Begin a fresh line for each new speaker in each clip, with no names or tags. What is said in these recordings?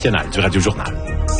Du Radio Journal.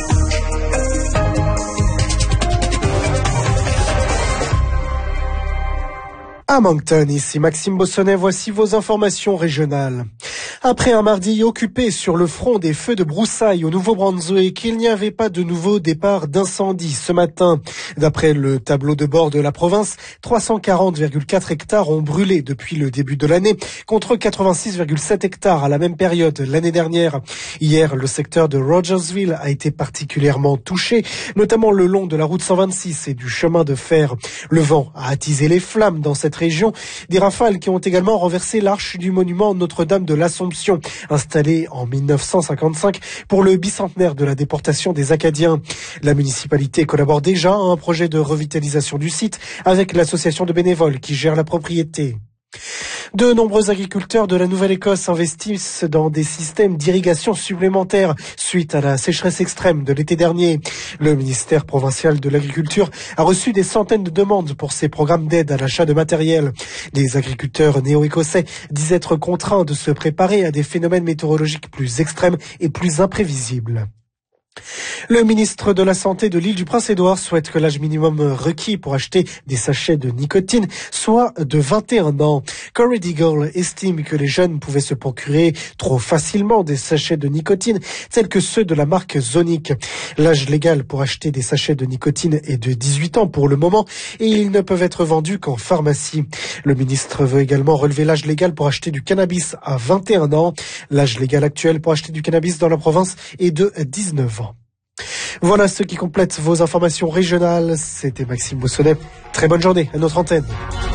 À Moncton, ici Maxime Bossonnet, voici vos informations régionales. Après un mardi occupé sur le front des feux de broussailles au Nouveau-Brunswick, il n'y avait pas de nouveau départ d'incendie ce matin. D'après le tableau de bord de la province, 340,4 hectares ont brûlé depuis le début de l'année, contre 86,7 hectares à la même période l'année dernière. Hier, le secteur de Rogersville a été particulièrement touché, notamment le long de la route 126 et du chemin de fer. Le vent a attisé les flammes dans cette région, des rafales qui ont également renversé l'arche du monument Notre-Dame de l'Assomption, installée en 1955 pour le bicentenaire de la déportation des Acadiens. La municipalité collabore déjà à un projet de revitalisation du site avec l'association de bénévoles qui gère la propriété. De nombreux agriculteurs de la Nouvelle-Écosse investissent dans des systèmes d'irrigation supplémentaires suite à la sécheresse extrême de l'été dernier. Le ministère provincial de l'Agriculture a reçu des centaines de demandes pour ces programmes d'aide à l'achat de matériel. Les agriculteurs néo-écossais disent être contraints de se préparer à des phénomènes météorologiques plus extrêmes et plus imprévisibles. Le ministre de la Santé de l'île du Prince-Édouard souhaite que l'âge minimum requis pour acheter des sachets de nicotine soit de 21 ans. Corey Deagle estime que les jeunes pouvaient se procurer trop facilement des sachets de nicotine tels que ceux de la marque Zonic. L'âge légal pour acheter des sachets de nicotine est de 18 ans pour le moment et ils ne peuvent être vendus qu'en pharmacie. Le ministre veut également relever l'âge légal pour acheter du cannabis à 21 ans. L'âge légal actuel pour acheter du cannabis dans la province est de 19 ans. Voilà ce qui complète vos informations régionales. C'était Maxime Bossonnet. Très bonne journée à notre antenne.